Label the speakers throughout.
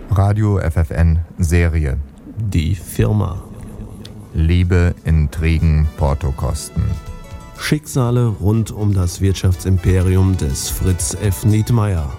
Speaker 1: Radio FFN Serie.
Speaker 2: Die Firma.
Speaker 1: Liebe, Intrigen, Portokosten.
Speaker 2: Schicksale rund um das Wirtschaftsimperium des Fritz F. Nietmeyer.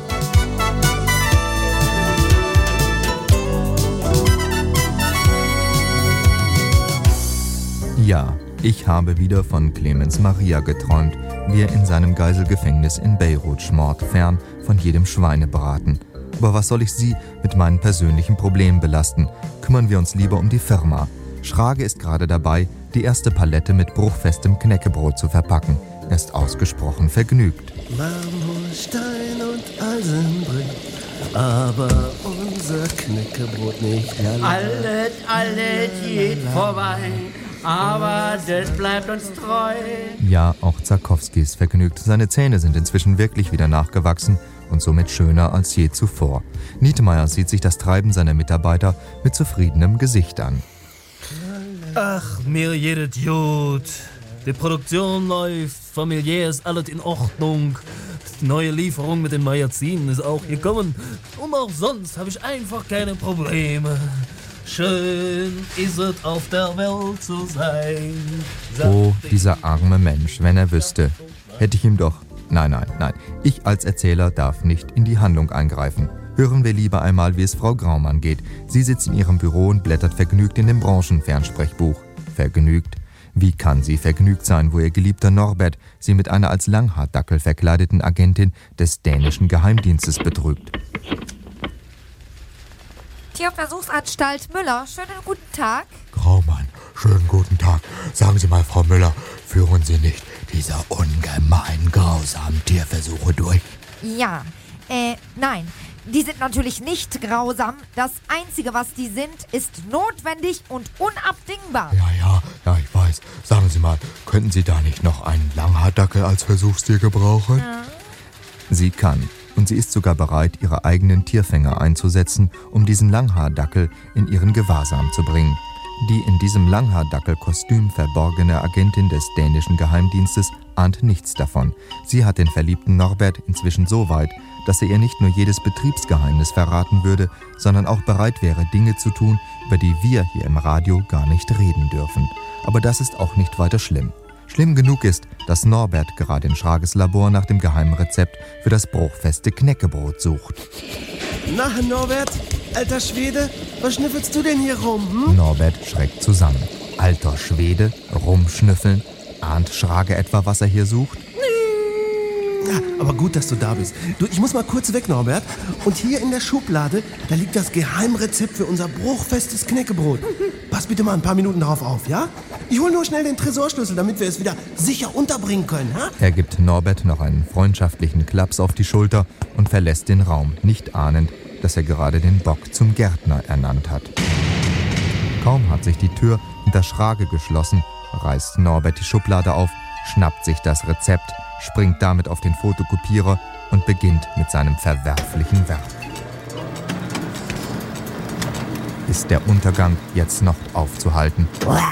Speaker 1: Ja, ich habe wieder von Clemens Maria geträumt, wie er in seinem Geiselgefängnis in Beirut schmort, fern von jedem Schweinebraten. Aber was soll ich Sie mit meinen persönlichen Problemen belasten? Kümmern wir uns lieber um die Firma. Schrage ist gerade dabei, die erste Palette mit bruchfestem Knäckebrot zu verpacken. Er ist ausgesprochen vergnügt.
Speaker 3: Marmor, Stein und Eisenbrett, aber unser Knäckebrot nicht.
Speaker 4: Alles geht vorbei, aber das bleibt uns treu.
Speaker 1: Ja, auch Zarkowski ist vergnügt. Seine Zähne sind inzwischen wirklich wieder nachgewachsen und somit schöner als je zuvor. Nietmeyer sieht sich das Treiben seiner Mitarbeiter mit zufriedenem Gesicht an.
Speaker 5: Ach, mir jedes gut. Die Produktion läuft, familiär ist alles in Ordnung. Die neue Lieferung mit den Magazinen ist auch gekommen. Und auch sonst habe ich einfach keine Probleme. Schön ist es, auf der Welt zu sein.
Speaker 1: Oh, dieser arme Mensch, wenn er wüsste. Hätte ich ihm doch... Nein. Ich als Erzähler darf nicht in die Handlung eingreifen. Hören wir lieber einmal, wie es Frau Graumann geht. Sie sitzt in ihrem Büro und blättert vergnügt in dem Branchenfernsprechbuch. Vergnügt? Wie kann sie vergnügt sein, wo ihr geliebter Norbert sie mit einer als Langhaardackel verkleideten Agentin des dänischen Geheimdienstes betrügt?
Speaker 6: Tierversuchsanstalt Müller, schönen guten Tag.
Speaker 7: Graumann, schönen guten Tag. Sagen Sie mal, Frau Müller, führen Sie nicht diese ungemein grausamen Tierversuche durch?
Speaker 6: Ja, nein, die sind natürlich nicht grausam. Das Einzige, was die sind, ist notwendig und unabdingbar.
Speaker 7: Ja, ich weiß. Sagen Sie mal, könnten Sie da nicht noch einen Langhaardackel als Versuchstier gebrauchen?
Speaker 6: Ja.
Speaker 1: Sie kann. Und sie ist sogar bereit, ihre eigenen Tierfänger einzusetzen, um diesen Langhaardackel in ihren Gewahrsam zu bringen. Die in diesem Langhaardackel-Kostüm verborgene Agentin des dänischen Geheimdienstes ahnt nichts davon. Sie hat den verliebten Norbert inzwischen so weit, dass er ihr nicht nur jedes Betriebsgeheimnis verraten würde, sondern auch bereit wäre, Dinge zu tun, über die wir hier im Radio gar nicht reden dürfen. Aber das ist auch nicht weiter schlimm. Schlimm genug ist, dass Norbert gerade in Schrages Labor nach dem geheimen Rezept für das bruchfeste Knäckebrot sucht.
Speaker 3: Na, Norbert, alter Schwede, was schnüffelst du denn hier rum?
Speaker 1: Norbert schreckt zusammen. Alter Schwede, rumschnüffeln. Ahnt Schrage etwa, was er hier sucht?
Speaker 3: Ja, aber gut, dass du da bist. Du, ich muss mal kurz weg, Norbert. Und hier in der Schublade, da liegt das Geheimrezept für unser bruchfestes Knäckebrot. Pass bitte mal ein paar Minuten darauf auf, ja? Ich hol nur schnell den Tresorschlüssel, damit wir es wieder sicher unterbringen können, ha?
Speaker 1: Er gibt Norbert noch einen freundschaftlichen Klaps auf die Schulter und verlässt den Raum, nicht ahnend, dass er gerade den Bock zum Gärtner ernannt hat. Kaum hat sich die Tür hinter Schrage geschlossen, reißt Norbert die Schublade auf, schnappt sich das Rezept, springt damit auf den Fotokopierer und beginnt mit seinem verwerflichen Werk. Ist der Untergang jetzt noch aufzuhalten?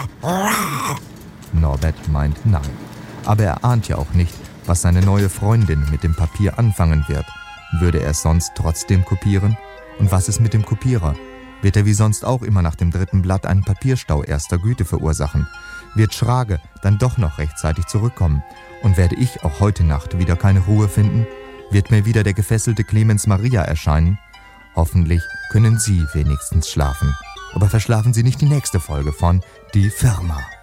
Speaker 1: Norbert meint nein. Aber er ahnt ja auch nicht, was seine neue Freundin mit dem Papier anfangen wird. Würde er es sonst trotzdem kopieren? Und was ist mit dem Kopierer? Wird er wie sonst auch immer nach dem dritten Blatt einen Papierstau erster Güte verursachen? Wird Schrage dann doch noch rechtzeitig zurückkommen? Und werde ich auch heute Nacht wieder keine Ruhe finden? Wird mir wieder der gefesselte Clemens Maria erscheinen? Hoffentlich können Sie wenigstens schlafen. Aber verschlafen Sie nicht die nächste Folge von Die Firma.